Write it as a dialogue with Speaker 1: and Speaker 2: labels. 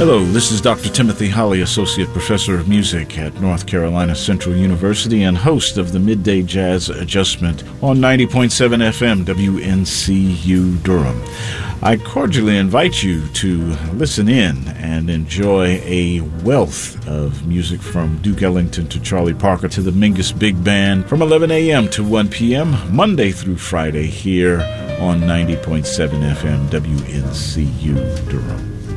Speaker 1: Hello, this is Dr. Timothy Holly, Associate Professor of Music at North Carolina Central University and host of the Midday Jazz Adjustment on 90.7 FM WNCU Durham. I cordially invite you to listen in and enjoy a wealth of music from Duke Ellington to Charlie Parker to the Mingus Big Band from 11 a.m. to 1 p.m. Monday through Friday here on 90.7 FM WNCU Durham.